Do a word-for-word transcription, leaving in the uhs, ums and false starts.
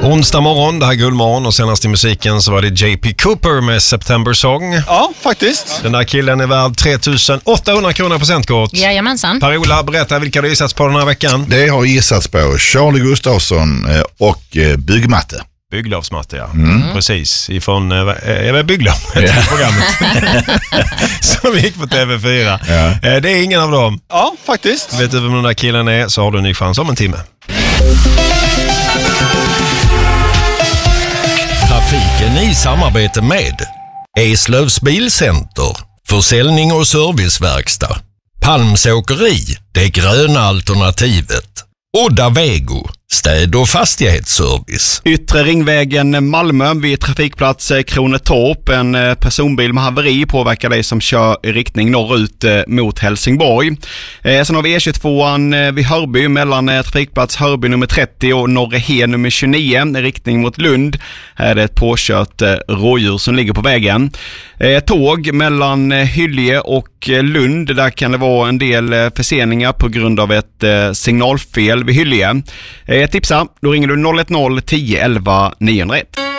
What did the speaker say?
Onsdag morgon, det här är Guldmorgon och senast i musiken så var det J P Cooper med September Song. Ja, faktiskt. Den där killen är värd tre tusen åttahundra kronor presentkort. Jajamensan. Per-Ola, berätta vilka du gissats på den här veckan. Det har gissats på Charlie Gustafsson och byggmatte. Bygglovsmatte, ja. Mm. Precis, ifrån äh, Bygglov, ja. Programmet som gick på T V fyra. Ja. Det är ingen av dem. Ja, faktiskt. Vet du vem den där killen är så har du en ny chans om en timme. Trafiken i samarbete med Eslövs Bilcenter, försäljning och serviceverkstad, Palmsåkeri, det gröna alternativet, Odda Vego, städ- och fastighetsservice. Yttre ringvägen Malmö vid trafikplats Kronetorp. En personbil med haveri påverkar dig som kör i riktning norrut mot Helsingborg. Sen har vi E tjugotvåan vid Hörby mellan trafikplats Hörby nummer trettio och Norrehe nummer tjugonio i riktning mot Lund. Här är det ett påkört rådjur som ligger på vägen. Tåg mellan Hyllie och Lund. Där kan det vara en del förseningar på grund av ett signalfel vid Hyllie. Tipsa, då ringer du noll ett noll tio elva niohundraett.